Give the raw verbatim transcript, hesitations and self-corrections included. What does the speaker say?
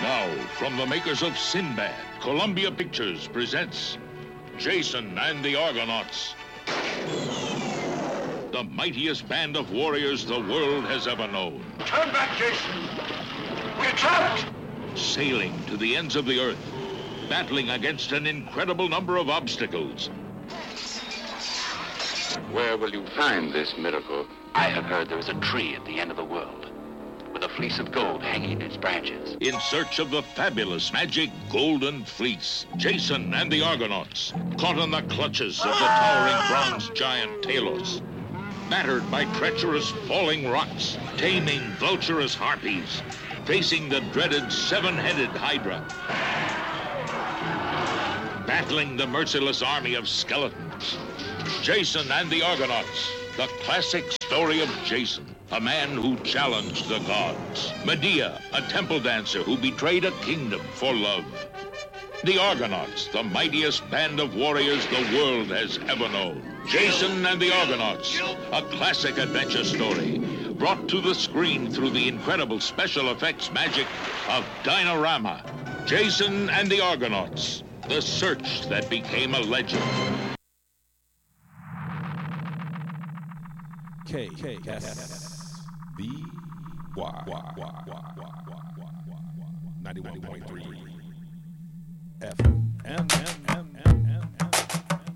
Now, from the makers of Sinbad, Columbia Pictures presents Jason and the Argonauts. The mightiest band of warriors the world has ever known. Turn back, Jason! We're trapped! Sailing to the ends of the earth, battling against an incredible number of obstacles. Where will you find this miracle? I have heard there is a tree at the end of the world, with a fleece of gold hanging in its branches. In search of the fabulous magic golden fleece, Jason and the Argonauts, caught in the clutches of the towering bronze giant Talos, battered by treacherous falling rocks, taming vulturous harpies, facing the dreaded seven-headed Hydra, battling the merciless army of skeletons. Jason and the Argonauts, the classic story of Jason, a man who challenged the gods. Medea, a temple dancer who betrayed a kingdom for love. The Argonauts, the mightiest band of warriors the world has ever known. Jason and the Argonauts, a classic adventure story, brought to the screen through the incredible special effects magic of Dynarama. Jason and the Argonauts, the search that became a legend. K S V Y ninety-one point three F M M M